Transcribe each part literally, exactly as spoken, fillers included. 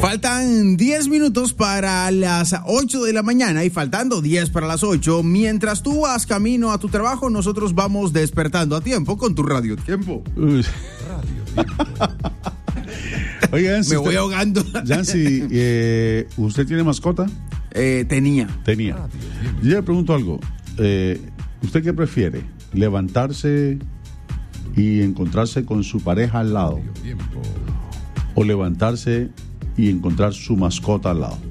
Faltan diez minutos para las ocho de la mañana y faltando diez para las ocho, mientras tú vas camino a tu trabajo, nosotros vamos despertando a tiempo con tu Radio Tiempo. Uy. Radio Tiempo. Oiga, Yancy, me voy usted, ahogando. Yancy, eh, ¿usted tiene mascota? Eh, tenía. Tenía. Yo le pregunto algo. Eh, ¿Usted qué prefiere? ¿Levantarse y encontrarse con su pareja al lado? ¿O levantarse y encontrar su mascota al lado?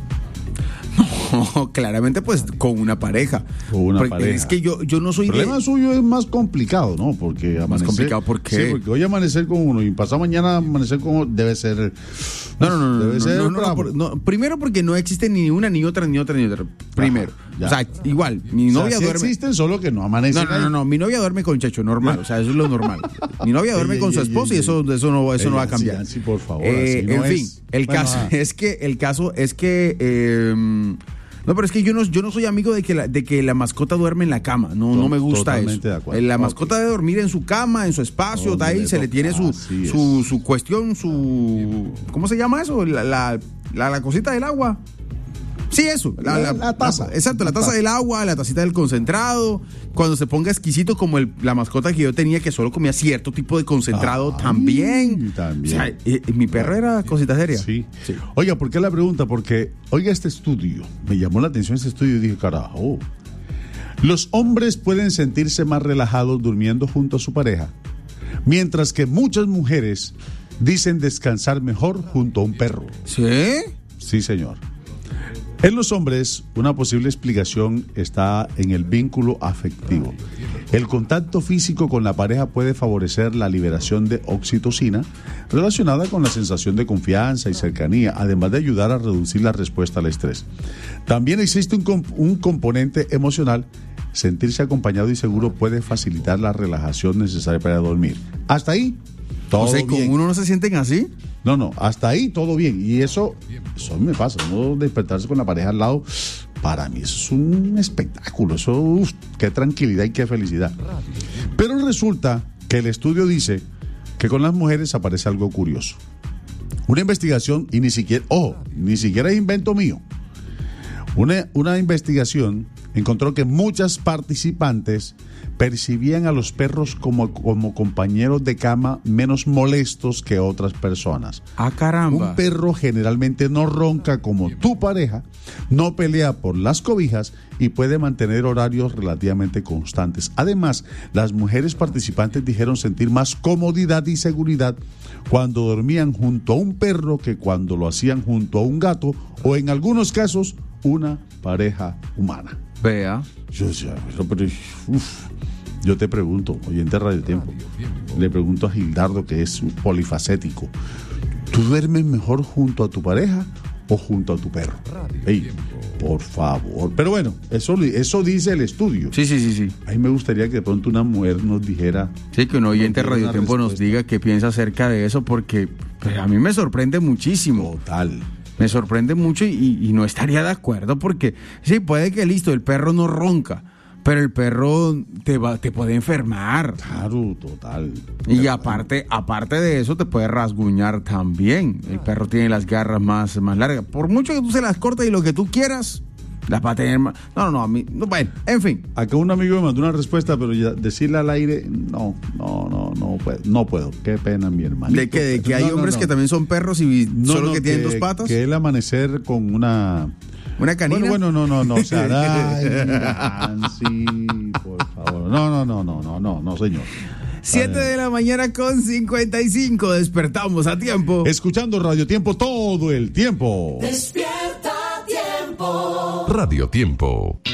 No, claramente pues con una pareja. Con una porque pareja. Es que yo, yo no soy El problema de... suyo es más complicado, ¿no? Porque amanecer... Más complicado, ¿por qué? Sí, porque hoy amanecer con uno y pasado mañana amanecer con otro debe ser... No, no, no. Debe no, ser no, no, bravo. no, no, primero porque no existe ni una, ni otra, ni otra, ni otra. Primero. Ajá, o sea, igual, mi O sea, novia sí duerme... existen, solo que no amanecen. No, no, no, no, mi novia duerme con Checho, normal, o sea, eso es lo normal. Mi novia duerme Ey, con ey, su ey, esposo ey, y eso, eso no, eso ey, no va a Yancy, cambiar. Yancy, por favor, Eh, así no en fin, es. el Bueno, caso ah. es que, el caso es que... Eh, no, pero es que yo no, yo no soy amigo de que la, de que la mascota duerme en la cama. No, no me gusta Totalmente eso. de acuerdo. La Ok. mascota debe dormir en su cama, en su espacio, Donde de ahí le se le toca. tiene su, Así su, es. su cuestión, su... ¿Cómo se llama eso? La, la, la, la cosita del agua. Sí, eso. La, La- la taza. Exacto, la La taza taza. del agua, la tacita del concentrado. Cuando se ponga exquisito como el, la mascota que yo tenía que solo comía cierto tipo de concentrado Ay, también. también. O sea, eh, mi perro era cosita seria. Sí. Sí. Oiga, ¿por qué la pregunta? Porque, oiga, este estudio, me llamó la atención este estudio y dije, carajo, los hombres pueden sentirse más relajados durmiendo junto a su pareja, mientras que muchas mujeres dicen descansar mejor junto a un perro. ¿Sí? Sí, señor. En los hombres, una posible explicación está en el vínculo afectivo. El contacto físico con la pareja puede favorecer la liberación de oxitocina relacionada con la sensación de confianza y cercanía, además de ayudar a reducir la respuesta al estrés. También existe un, comp- un componente emocional. Sentirse acompañado y seguro puede facilitar la relajación necesaria para dormir. Hasta ahí, todo O sea, ¿con bien. uno no se sienten así? No, no, hasta ahí todo bien. Y eso, eso me pasa, no despertarse con la pareja al lado, para mí eso es un espectáculo. Eso, uf, qué tranquilidad y qué felicidad. Pero resulta que el estudio dice que con las mujeres aparece algo curioso. Una investigación, y ni siquiera, ojo, ni siquiera es invento mío. Una, una investigación encontró que muchas participantes percibían a los perros como, como compañeros de cama menos molestos que otras personas. Ah, caramba. Un perro generalmente no ronca como tu pareja, no pelea por las cobijas y puede mantener horarios relativamente constantes. Además, las mujeres participantes dijeron sentir más comodidad y seguridad cuando dormían junto a un perro que cuando lo hacían junto a un gato o en algunos casos una pareja humana. Vea. Yo decía, pero, pero, uf, yo te pregunto, oyente de Radio Tiempo, le pregunto a Gildardo, que es un polifacético, ¿tú duermes mejor junto a tu pareja o junto a tu perro? Ey, por favor. Pero bueno, eso, eso dice el estudio. Sí, sí, sí, sí. A mí me gustaría que de pronto una mujer nos dijera... Sí, que un oyente de nos diera Radio una Tiempo nos respuesta. diga qué piensa acerca de eso, porque pues, a mí me sorprende muchísimo. Total. Me sorprende mucho y, y no estaría de acuerdo porque sí, puede que listo, el perro no ronca, pero el perro te va, te puede enfermar. Claro, total. Y Pero, aparte, aparte de eso, te puede rasguñar también. El perro tiene las garras más, más largas. Por mucho que tú se las cortes y lo que tú quieras, las va a tener más. No, no, no, a mí. No, bueno, en fin. Acá un amigo me mandó una respuesta, pero ya decirle al aire, no, no, no, no puedo, no puedo. Qué pena, mi hermano. De que, de que hay No, no, hombres no. que también son perros y No, solo no, que tienen dos patas. Que el amanecer con una... Una canina. Bueno, bueno, no, no, no, o sea, ay, Nancy, por favor. No, no, no, no, no, no, no, señor. siete de la mañana con cincuenta y cinco, despertamos a tiempo. Escuchando Radio Tiempo todo el tiempo. Despierta Tiempo. Radio Tiempo.